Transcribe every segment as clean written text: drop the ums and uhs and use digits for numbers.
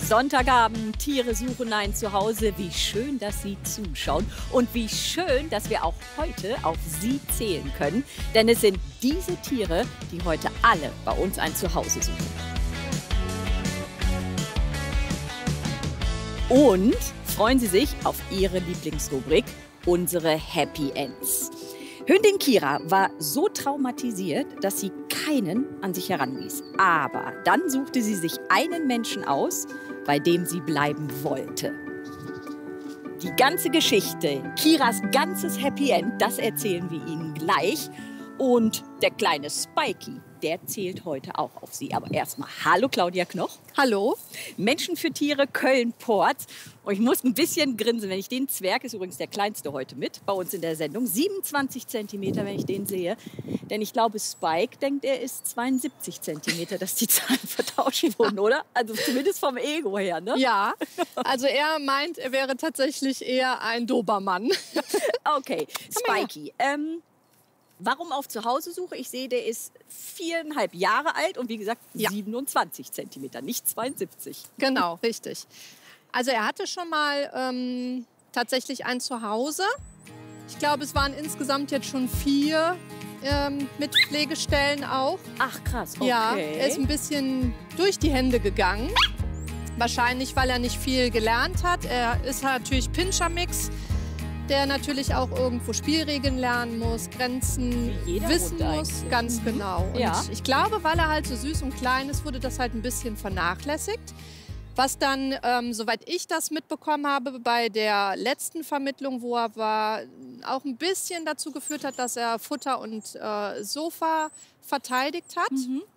Sonntagabend, Tiere suchen ein Zuhause. Wie schön, dass Sie zuschauen und wie schön, dass wir auch heute auf Sie zählen können. Denn es sind diese Tiere, die heute alle bei uns ein Zuhause suchen. Und freuen Sie sich auf Ihre Lieblingsrubrik, unsere Happy Ends. Hündin Kira war so traumatisiert, dass sie keinen an sich heranließ. Aber dann suchte sie sich einen Menschen aus, bei dem sie bleiben wollte. Die ganze Geschichte, Kiras ganzes Happy End, das erzählen wir Ihnen gleich. Und der kleine Spikey, der zählt heute auch auf Sie. Aber erstmal, hallo Claudia Knoch. Hallo. Menschen für Tiere, Köln-Port. Und ich muss ein bisschen grinsen, wenn ich den Zwerg, ist übrigens der kleinste heute mit, bei uns in der Sendung, 27 Zentimeter, wenn ich den sehe. Denn ich glaube, Spike denkt, er ist 72 Zentimeter, dass die Zahlen vertauscht wurden, oder? Also zumindest vom Ego her, ne? Ja, also er meint, er wäre tatsächlich eher ein Dobermann. Okay, Spikey. Warum auf Zuhause-Suche? Ich sehe, der ist 4,5 Jahre alt und wie gesagt 27 Zentimeter, nicht 72. Genau, richtig. Also er hatte schon mal tatsächlich ein Zuhause. Ich glaube, es waren insgesamt jetzt schon 4 mit Pflegestellen auch. Ach krass, okay. Ja, er ist ein bisschen durch die Hände gegangen. Wahrscheinlich, weil er nicht viel gelernt hat. Er ist natürlich Pinscher-Mix, der natürlich auch irgendwo Spielregeln lernen muss, Grenzen wissen muss, ganz genau. Und ich glaube, weil er halt so süß und klein ist, wurde das halt ein bisschen vernachlässigt. Was dann, soweit ich das mitbekommen habe, bei der letzten Vermittlung, wo er war, auch ein bisschen dazu geführt hat, dass er Futter und Sofa verteidigt hat.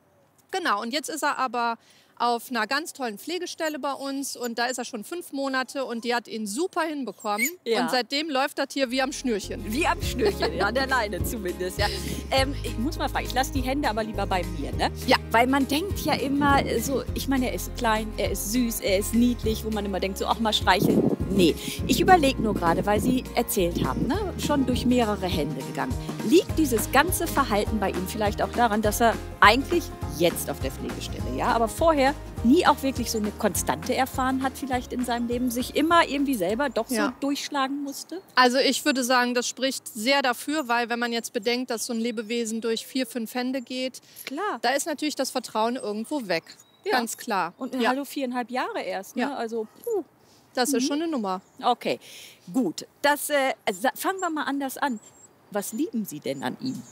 Genau, und jetzt ist er aber auf einer ganz tollen Pflegestelle bei uns und da ist er schon 5 Monate und die hat ihn super hinbekommen und seitdem läuft das hier wie am Schnürchen. Wie am Schnürchen, an der Leine zumindest. Ja. Ich muss mal fragen, ich lasse die Hände aber lieber bei mir, ne? Ja. Weil man denkt ja immer so, ich meine, er ist klein, er ist süß, er ist niedlich, wo man immer denkt, so, ach mal streicheln. Nee, ich überlege nur gerade, weil Sie erzählt haben, ne? Schon durch mehrere Hände gegangen. Liegt dieses ganze Verhalten bei ihm vielleicht auch daran, dass er eigentlich jetzt auf der Pflegestelle, ja, aber vorher nie auch wirklich so eine Konstante erfahren hat vielleicht in seinem Leben, sich immer irgendwie selber doch so durchschlagen musste? Also ich würde sagen, das spricht sehr dafür, weil wenn man jetzt bedenkt, dass so ein Lebewesen durch 4, 5 Hände geht, klar, da ist natürlich das Vertrauen irgendwo weg, ganz klar. Und hallo, 4,5 Jahre erst, ne? Also das ist schon eine Nummer. Okay, gut. Also fangen wir mal anders an. Was lieben Sie denn an ihm?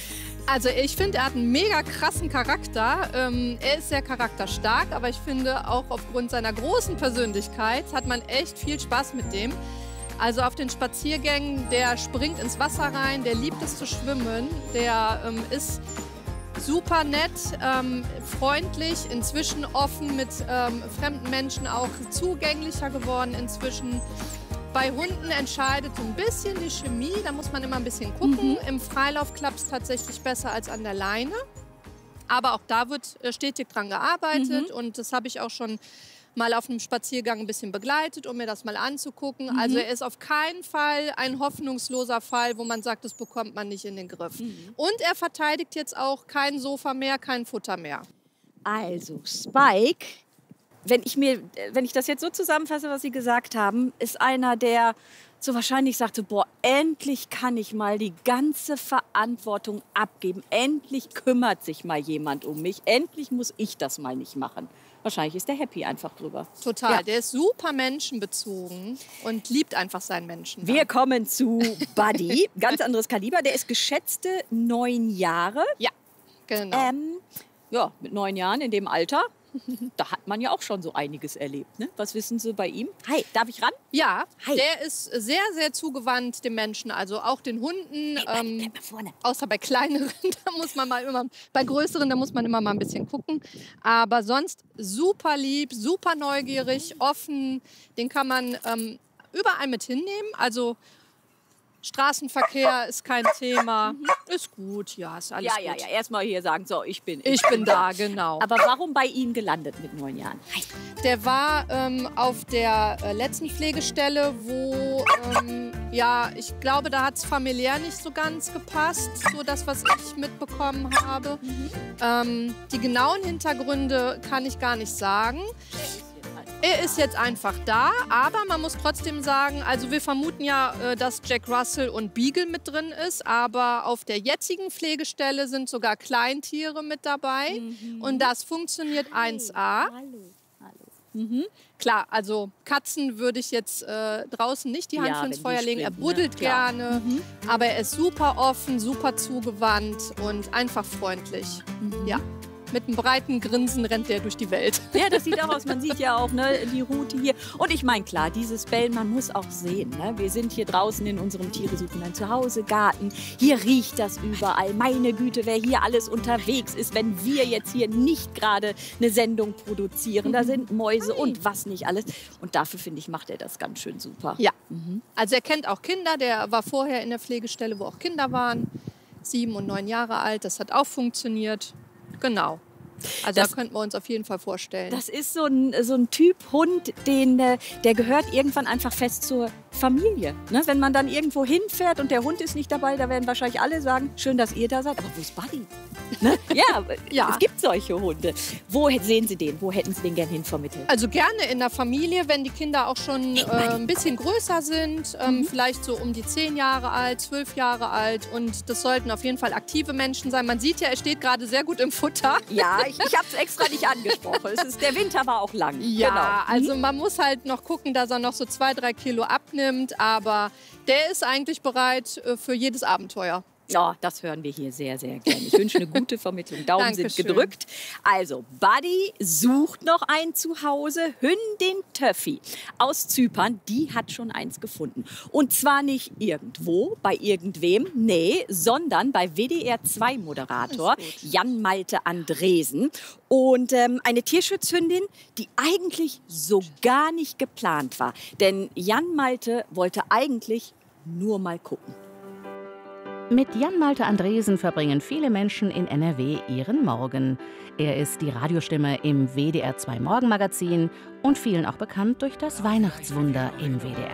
Also ich finde, er hat einen mega krassen Charakter. Er ist sehr charakterstark, aber ich finde auch aufgrund seiner großen Persönlichkeit hat man echt viel Spaß mit dem. Also auf den Spaziergängen, der springt ins Wasser rein, der liebt es zu schwimmen, der ist super nett, freundlich, inzwischen offen mit fremden Menschen, auch zugänglicher geworden inzwischen. Bei Hunden entscheidet so ein bisschen die Chemie, da muss man immer ein bisschen gucken. Im Freilauf klappt es tatsächlich besser als an der Leine. Aber auch da wird stetig dran gearbeitet und das habe ich auch schon mal auf einem Spaziergang ein bisschen begleitet, um mir das mal anzugucken. Also er ist auf keinen Fall ein hoffnungsloser Fall, wo man sagt, das bekommt man nicht in den Griff. Und er verteidigt jetzt auch kein Sofa mehr, kein Futter mehr. Also Spike, wenn ich das jetzt so zusammenfasse, was Sie gesagt haben, ist einer, der so wahrscheinlich sagte, boah, endlich kann ich mal die ganze Verantwortung abgeben. Endlich kümmert sich mal jemand um mich. Endlich muss ich das mal nicht machen. Wahrscheinlich ist der happy einfach drüber. Total, Ja. der ist super menschenbezogen und liebt einfach seinen Menschen. Wir kommen zu Buddy, ganz anderes Kaliber. Der ist geschätzte 9 Jahre. Ja, genau. Ja, mit 9 Jahren in dem Alter. Da hat man ja auch schon so einiges erlebt. Ne? Was wissen Sie bei ihm? Hi, darf ich ran? Ja, Hi. der ist sehr, sehr zugewandt dem Menschen, also auch den Hunden. Bleib mal vorne. Außer bei kleineren, da muss man mal immer, bei größeren, da muss man immer mal ein bisschen gucken. Aber sonst super lieb, super neugierig, offen. Den kann man überall mit hinnehmen. Also Straßenverkehr ist kein Thema. Ist gut, ja, ist alles gut. Ja. Erstmal hier sagen, so, ich bin da, genau. Aber warum bei Ihnen gelandet mit 9 Jahren? Hi. Der war auf der letzten Pflegestelle, wo, ich glaube, da hat es familiär nicht so ganz gepasst, so das, was ich mitbekommen habe. Die genauen Hintergründe kann ich gar nicht sagen. Er ist jetzt einfach da, aber man muss trotzdem sagen, also wir vermuten ja, dass Jack Russell und Beagle mit drin ist, aber auf der jetzigen Pflegestelle sind sogar Kleintiere mit dabei und das funktioniert 1A. Hallo. Klar, also Katzen würde ich jetzt draußen nicht die Hand für ins Feuer legen. Er buddelt gerne, aber er ist super offen, super zugewandt und einfach freundlich. Ja. Mit einem breiten Grinsen rennt der durch die Welt. Ja, das sieht auch aus. Man sieht ja auch, ne, die Route hier. Und ich meine, klar, dieses Bellen, man muss auch sehen. Ne? Wir sind hier draußen in unserem Tiere suchen ein Zuhause, Garten. Hier riecht das überall. Meine Güte, wer hier alles unterwegs ist, wenn wir jetzt hier nicht gerade eine Sendung produzieren. Da sind Mäuse und was nicht alles. Und dafür, finde ich, macht er das ganz schön super. Ja, also er kennt auch Kinder. Der war vorher in der Pflegestelle, wo auch Kinder waren. 7 und 9 Jahre alt. Das hat auch funktioniert. Genau. Also das könnten wir uns auf jeden Fall vorstellen. Das ist so ein Typ Hund, der gehört irgendwann einfach fest zur Familie. Ne? Wenn man dann irgendwo hinfährt und der Hund ist nicht dabei, da werden wahrscheinlich alle sagen, schön, dass ihr da seid. Aber wo ist Buddy? Ne? Ja, es gibt solche Hunde. Wo sehen Sie den? Wo hätten Sie den gern hinvermittelt? Also gerne in der Familie, wenn die Kinder auch schon ein bisschen größer sind. Vielleicht so um die 10 Jahre alt, 12 Jahre alt. Und das sollten auf jeden Fall aktive Menschen sein. Man sieht ja, er steht gerade sehr gut im Futter. Ja, ich habe es extra nicht angesprochen. Der Winter war auch lang. Ja, genau. Also man muss halt noch gucken, dass er noch so 2-3 Kilo abnimmt. Aber der ist eigentlich bereit für jedes Abenteuer. Ja, das hören wir hier sehr, sehr gerne. Ich wünsche eine gute Vermittlung. Daumen sind gedrückt. Also, Buddy sucht noch ein Zuhause. Hündin Töffi aus Zypern, die hat schon eins gefunden. Und zwar nicht irgendwo, bei irgendwem, nee, sondern bei WDR-2-Moderator Jan Malte Andresen. Und eine Tierschutzhündin, die eigentlich so gar nicht geplant war. Denn Jan Malte wollte eigentlich nur mal gucken. Mit Jan Malte Andresen verbringen viele Menschen in NRW ihren Morgen. Er ist die Radiostimme im WDR 2 Morgenmagazin und vielen auch bekannt durch das Weihnachtswunder im WDR.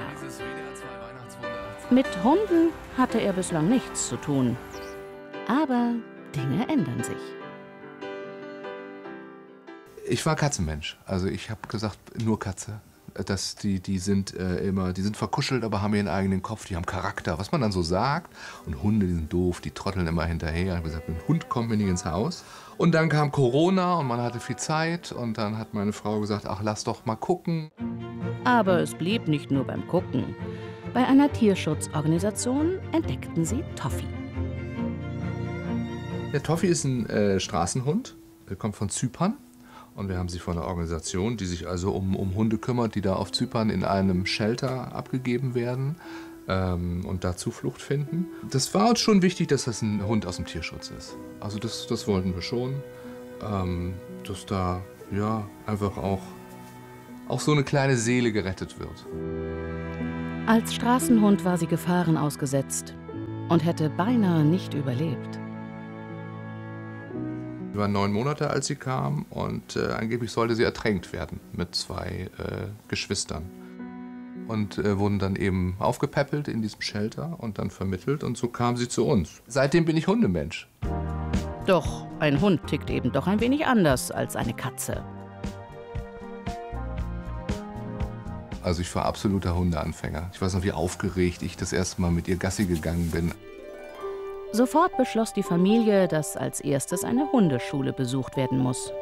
Mit Hunden hatte er bislang nichts zu tun. Aber Dinge ändern sich. Ich war Katzenmensch. Also ich habe gesagt, nur Katze. Die sind verkuschelt, aber haben ihren eigenen Kopf, die haben Charakter, was man dann so sagt. Und Hunde, die sind doof, die trotteln immer hinterher. Ich habe gesagt, ein Hund kommt mir nicht ins Haus. Und dann kam Corona und man hatte viel Zeit. Und dann hat meine Frau gesagt, ach, lass doch mal gucken. Aber es blieb nicht nur beim Gucken. Bei einer Tierschutzorganisation entdeckten sie Toffi. Der Toffi ist ein Straßenhund, der kommt von Zypern. Und wir haben sie von einer Organisation, die sich also um Hunde kümmert, die da auf Zypern in einem Shelter abgegeben werden und da Zuflucht finden. Das war uns schon wichtig, dass das ein Hund aus dem Tierschutz ist. Also das wollten wir schon, dass da ja einfach auch so eine kleine Seele gerettet wird. Als Straßenhund war sie Gefahren ausgesetzt und hätte beinahe nicht überlebt. Sie war 9 Monate, als sie kam, und angeblich sollte sie ertränkt werden mit 2 Geschwistern. Und wurden dann eben aufgepäppelt in diesem Shelter und dann vermittelt, und so kam sie zu uns. Seitdem bin ich Hundemensch. Doch ein Hund tickt eben doch ein wenig anders als eine Katze. Also ich war absoluter Hundeanfänger. Ich weiß noch, wie aufgeregt ich das erste Mal mit ihr Gassi gegangen bin. Sofort beschloss die Familie, dass als erstes eine Hundeschule besucht werden muss.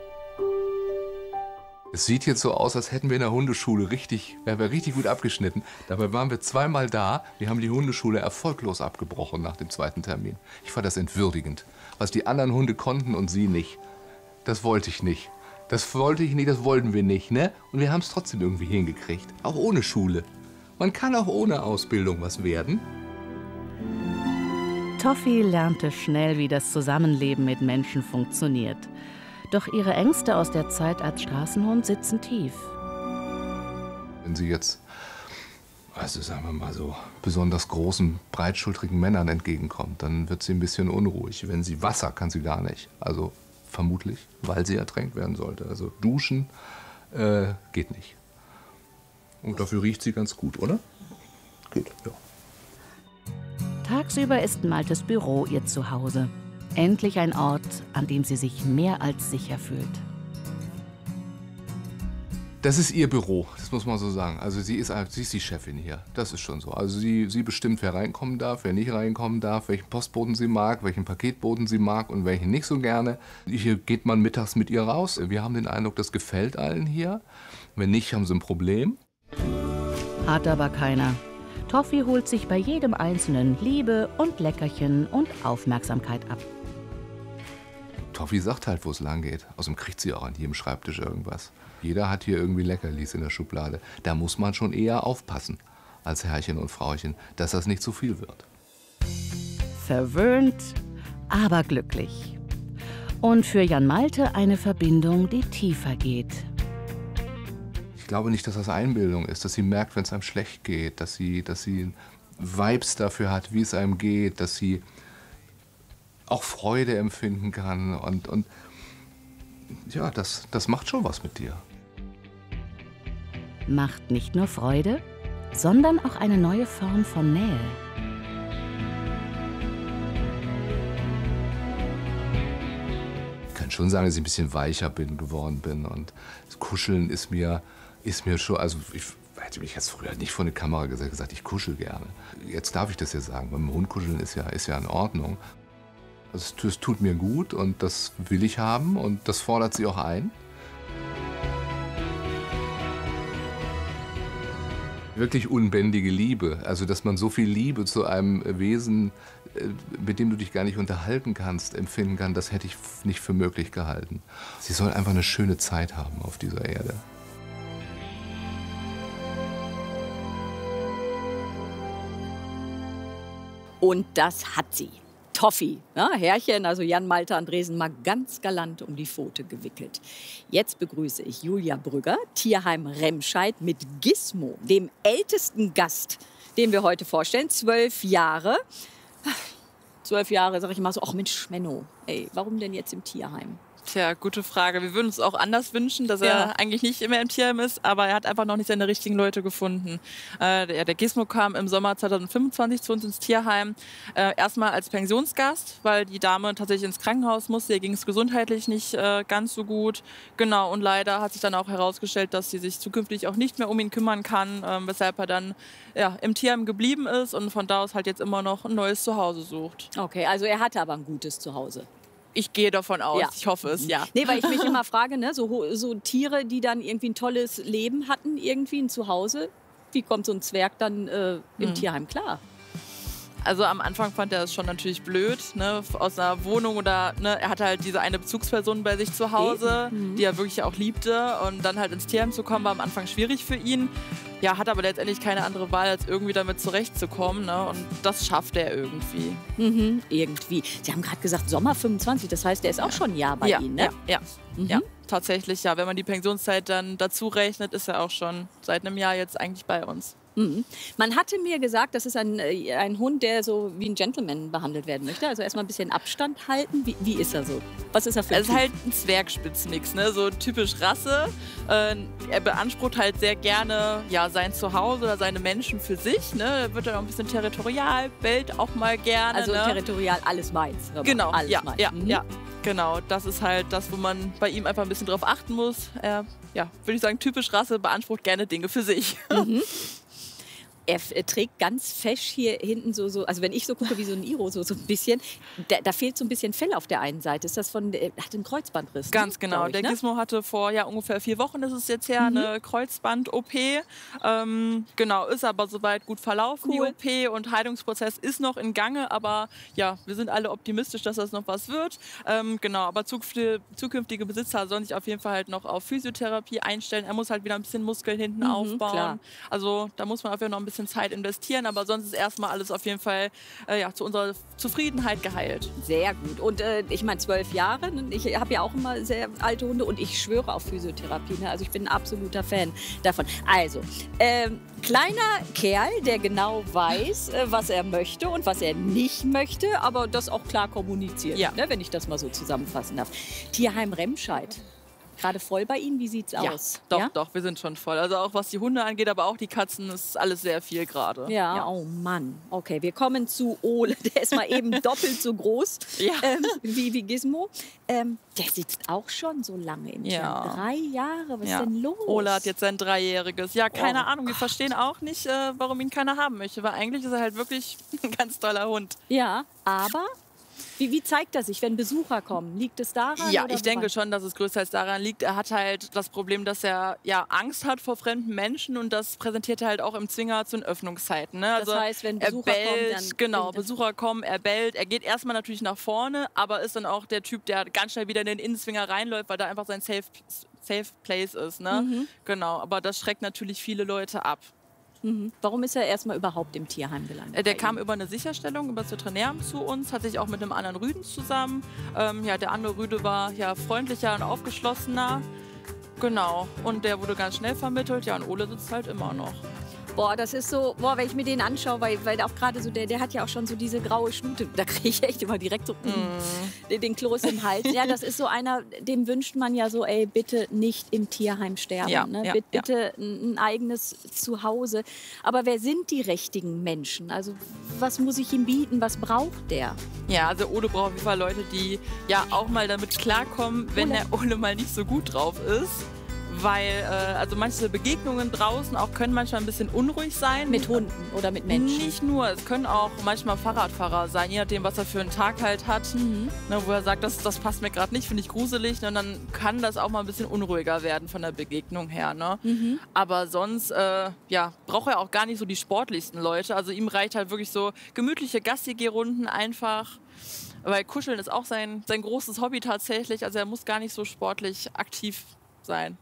Es sieht jetzt so aus, als hätten wir in der Hundeschule wären wir richtig gut abgeschnitten. Dabei waren wir 2-mal da. Wir haben die Hundeschule erfolglos abgebrochen nach dem 2. Termin. Ich fand das entwürdigend. Was die anderen Hunde konnten und sie nicht. Das wollte ich nicht. Das wollte ich nicht, das wollten wir nicht, ne? Und wir haben es trotzdem irgendwie hingekriegt. Auch ohne Schule. Man kann auch ohne Ausbildung was werden. Toffi lernte schnell, wie das Zusammenleben mit Menschen funktioniert. Doch ihre Ängste aus der Zeit als Straßenhund sitzen tief. Wenn sie jetzt, also sagen wir mal so, besonders großen, breitschultrigen Männern entgegenkommt, dann wird sie ein bisschen unruhig. Wenn sie Wasser kann sie gar nicht. Also vermutlich, weil sie ertränkt werden sollte. Also duschen geht nicht. Und dafür riecht sie ganz gut, oder? Geht, ja. Tagsüber ist Maltes Büro ihr Zuhause. Endlich ein Ort, an dem sie sich mehr als sicher fühlt. Das ist ihr Büro, das muss man so sagen. Also sie ist die Chefin hier, das ist schon so. Also sie bestimmt, wer reinkommen darf, wer nicht reinkommen darf, welchen Postboten sie mag, welchen Paketboten sie mag und welchen nicht so gerne. Hier geht man mittags mit ihr raus. Wir haben den Eindruck, das gefällt allen hier. Wenn nicht, haben sie ein Problem. Hat aber keiner. Toffi holt sich bei jedem Einzelnen Liebe und Leckerchen und Aufmerksamkeit ab. Toffi sagt halt, wo es lang geht. Außerdem kriegt sie auch an jedem Schreibtisch irgendwas. Jeder hat hier irgendwie Leckerlis in der Schublade. Da muss man schon eher aufpassen, als Herrchen und Frauchen, dass das nicht zu viel wird. Verwöhnt, aber glücklich. Und für Jan Malte eine Verbindung, die tiefer geht. Ich glaube nicht, dass das Einbildung ist, dass sie merkt, wenn es einem schlecht geht, dass sie Vibes dafür hat, wie es einem geht, dass sie auch Freude empfinden kann. Und ja, das macht schon was mit dir. Macht nicht nur Freude, sondern auch eine neue Form von Nähe. Ich kann schon sagen, dass ich ein bisschen weicher geworden bin. Und das Kuscheln ist mir schon, also ich hätte mich jetzt früher nicht vor die Kamera gesagt, ich kuschel gerne. Jetzt darf ich das ja sagen, beim Hund kuscheln ist ja in Ordnung. Also es tut mir gut und das will ich haben und das fordert sie auch ein. Wirklich unbändige Liebe, also dass man so viel Liebe zu einem Wesen, mit dem du dich gar nicht unterhalten kannst, empfinden kann, das hätte ich nicht für möglich gehalten. Sie soll einfach eine schöne Zeit haben auf dieser Erde. Und das hat sie. Toffi, ne? Herrchen, also Jan Malte Andresen, mal ganz galant um die Pfote gewickelt. Jetzt begrüße ich Julia Brügger, Tierheim Remscheid mit Gizmo, dem ältesten Gast, den wir heute vorstellen. 12 Jahre. 12 Jahre, sag ich mal so, ach Mensch, Menno, ey, warum denn jetzt im Tierheim? Tja, gute Frage. Wir würden uns auch anders wünschen, dass er eigentlich nicht immer im Tierheim ist, aber er hat einfach noch nicht seine richtigen Leute gefunden. Der Gizmo kam im Sommer 2025 zu uns ins Tierheim. Erstmal als Pensionsgast, weil die Dame tatsächlich ins Krankenhaus musste. Ihr ging es gesundheitlich nicht ganz so gut. Genau, und leider hat sich dann auch herausgestellt, dass sie sich zukünftig auch nicht mehr um ihn kümmern kann, weshalb er dann im Tierheim geblieben ist und von da aus halt jetzt immer noch ein neues Zuhause sucht. Okay, also er hatte aber ein gutes Zuhause. Ich gehe davon aus, ich hoffe es, ja. Nee, weil ich mich immer frage, ne, so Tiere, die dann irgendwie ein tolles Leben hatten, irgendwie ein Zuhause, wie kommt so ein Zwerg dann im Tierheim klar? Also am Anfang fand er es schon natürlich blöd, ne, aus einer Wohnung oder, ne, er hatte halt diese eine Bezugsperson bei sich zu Hause, die er wirklich auch liebte und dann halt ins Tierheim zu kommen, war am Anfang schwierig für ihn. Ja, hat aber letztendlich keine andere Wahl, als irgendwie damit zurechtzukommen, ne, und das schafft er irgendwie. Irgendwie. Sie haben gerade gesagt Sommer 25, das heißt, er ist auch schon ein Jahr bei Ihnen, ne? Ja, tatsächlich, ja. Wenn man die Pensionszeit dann dazu rechnet, ist er auch schon seit einem Jahr jetzt eigentlich bei uns. Man hatte mir gesagt, das ist ein Hund, der so wie ein Gentleman behandelt werden möchte. Also erstmal ein bisschen Abstand halten. Wie ist er so? Was ist er für ein Typ? Es ist halt ein Zwergspitzmix, ne? So typisch Rasse. Er beansprucht halt sehr gerne sein Zuhause oder seine Menschen für sich. Ne? Er wird dann auch ein bisschen territorial, bellt auch mal gerne. Also territorial, alles meins. Genau, alles ja, meins. ja. Genau, das ist halt das, wo man bei ihm einfach ein bisschen drauf achten muss. Er, würde ich sagen, typisch Rasse, beansprucht gerne Dinge für sich. Er trägt ganz fesch hier hinten so, also wenn ich so gucke wie so ein Iro, so ein bisschen, da fehlt so ein bisschen Fell auf der einen Seite. Ist das hat einen Kreuzbandriss? Ganz genau. Der Gizmo hatte vor ungefähr 4 Wochen, das ist jetzt her, eine Kreuzband-OP. Genau, ist aber soweit gut verlaufen, die OP, und Heilungsprozess ist noch in Gange, aber ja, wir sind alle optimistisch, dass das noch was wird. Genau, aber zukünftige Besitzer sollen sich auf jeden Fall halt noch auf Physiotherapie einstellen. Er muss halt wieder ein bisschen Muskeln hinten aufbauen. Klar. Also da muss man auf jeden Fall noch ein bisschen Zeit investieren, aber sonst ist erstmal alles auf jeden Fall zu unserer Zufriedenheit geheilt. Sehr gut. Und ich meine, 12 Jahre, ich habe ja auch immer sehr alte Hunde und ich schwöre auf Physiotherapie. Ne? Also ich bin ein absoluter Fan davon. Also, kleiner Kerl, der genau weiß, was er möchte und was er nicht möchte, aber das auch klar kommuniziert, ne? Wenn ich das mal so zusammenfassen darf. Tierheim Remscheid. gerade voll bei Ihnen? Wie sieht's Ja, aus? doch, wir sind schon voll. Also auch was die Hunde angeht, aber auch die Katzen, ist alles sehr viel gerade. Ja, oh Mann. Okay, wir kommen zu Ole. Der ist mal eben doppelt so groß Ja. wie Gizmo. Der sitzt auch schon so lange im Tier. 3 Jahre, was ist denn los? Ole hat jetzt sein 3-jähriges. Ja, keine Ahnung, wir Gott. verstehen auch nicht, warum ihn keiner haben möchte. Weil eigentlich ist er halt wirklich ein ganz toller Hund. Ja, aber wie zeigt er sich, wenn Besucher kommen? Liegt es daran? Ja, oder ich denke woran? schon, dass es größtenteils daran liegt. Er hat halt das Problem, dass er Angst hat vor fremden Menschen und das präsentiert er halt auch im Zwinger zu den Öffnungszeiten. Ne? Also Das heißt, wenn er Besucher kommen, bellt, dann genau, bringt er- Besucher kommen, er bellt. Er geht erstmal natürlich nach vorne, aber ist dann auch der Typ, der ganz schnell wieder in den Innenzwinger reinläuft, weil da einfach sein Safe Place ist. Ne? Genau, aber das schreckt natürlich viele Leute ab. Warum ist er erstmal überhaupt im Tierheim gelandet? Der bei kam Ihnen? über eine Sicherstellung, über das Veterinäramt zu uns, hat sich auch mit einem anderen Rüden zusammen. Der andere Rüde war freundlicher und aufgeschlossener. Genau, und der wurde ganz schnell vermittelt. Ja, und Ole sitzt halt immer noch. Boah, das ist so, wenn ich mir den anschaue, weil auch gerade so, der hat ja auch schon so diese graue Schnute, da kriege ich echt immer direkt so den Kloß im Hals. Ja, das ist so einer, dem wünscht man ja so, ey, bitte nicht im Tierheim sterben. Ja, ne? ja, Bitte ein eigenes Zuhause. Aber wer sind die richtigen Menschen? Also was muss ich ihm bieten? Was braucht der? Ja, also Ole braucht auf jeden Fall Leute, die auch mal damit klarkommen, wenn der Ole mal nicht so gut drauf ist. Weil also manche Begegnungen draußen auch können manchmal ein bisschen unruhig sein. Mit Hunden oder mit Menschen? Nicht nur, es können auch manchmal Fahrradfahrer sein, je nachdem, was er für einen Tag halt hat. Ne, wo er sagt, das passt mir gerade nicht, finde ich gruselig. Ne, und dann kann das auch mal ein bisschen unruhiger werden von der Begegnung her. Ne? Aber sonst braucht er auch gar nicht so die sportlichsten Leute. Also ihm reicht halt wirklich so gemütliche Gassi-Geh-Runden einfach. Weil Kuscheln ist auch sein großes Hobby tatsächlich. Also er muss gar nicht so sportlich aktiv sein.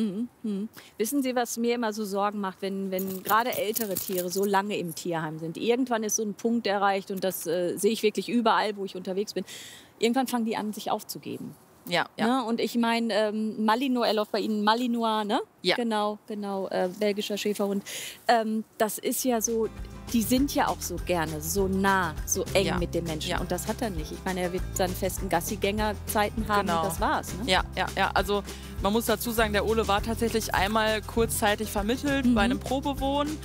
Wissen Sie, was mir immer so Sorgen macht, wenn gerade ältere Tiere so lange im Tierheim sind? Irgendwann ist so ein Punkt erreicht und das sehe ich wirklich überall, wo ich unterwegs bin. Irgendwann fangen die an, sich aufzugeben. Ja. Ne? Und ich meine, Malinois, er läuft bei Ihnen Malinois, ne? Ja. Genau, belgischer Schäferhund. Das ist ja so, die sind ja auch so gerne, so nah, so eng mit den Menschen. Ja. Und das hat er nicht. Ich meine, er wird seine festen Gassigängerzeiten haben und das war's. Ne? Ja. Also man muss dazu sagen, der Ole war tatsächlich einmal kurzzeitig vermittelt bei einem Probewohnen,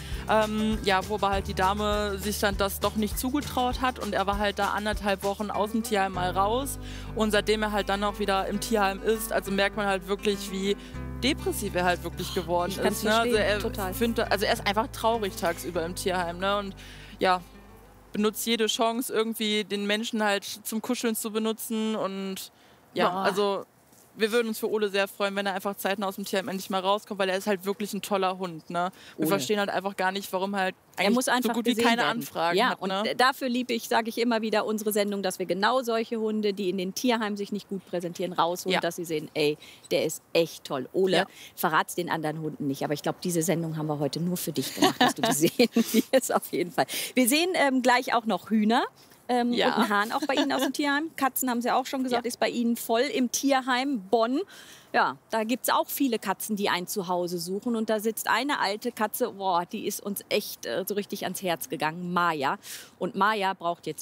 wo aber halt die Dame sich dann das doch nicht zugetraut hat und er war halt da 1,5 Wochen aus dem Tierheim mal raus und seitdem er halt dann auch wieder im Tierheim ist, also merkt man halt wirklich, wie depressiv er halt wirklich geworden Ich kann's ist. Ne? Also verstehen, total. Er ist einfach traurig tagsüber im Tierheim, ne? Und ja, benutzt jede Chance, irgendwie den Menschen halt zum Kuscheln zu benutzen und also wir würden uns für Ole sehr freuen, wenn er einfach zeitnah aus dem Tierheim endlich mal rauskommt, weil er ist halt wirklich ein toller Hund. Ne? Wir verstehen halt einfach gar nicht, warum halt Er muss einfach so gut wie gesehen keine werden. Anfragen ja, hat. Ne? Und dafür liebe ich, sage ich immer wieder, unsere Sendung, dass wir genau solche Hunde, die in den Tierheimen sich nicht gut präsentieren, rausholen, dass sie sehen, ey, der ist echt toll. Ole, verrat's den anderen Hunden nicht. Aber ich glaube, diese Sendung haben wir heute nur für dich gemacht, dass du gesehen wirst, auf jeden Fall. Wir sehen gleich auch noch Hühner. Und ein Hahn auch bei Ihnen aus dem Tierheim. Katzen, haben Sie auch schon gesagt, ist bei Ihnen voll im Tierheim Bonn. Ja, da gibt es auch viele Katzen, die ein Zuhause suchen. Und da sitzt eine alte Katze, die ist uns echt so richtig ans Herz gegangen, Maya. Und Maya braucht jetzt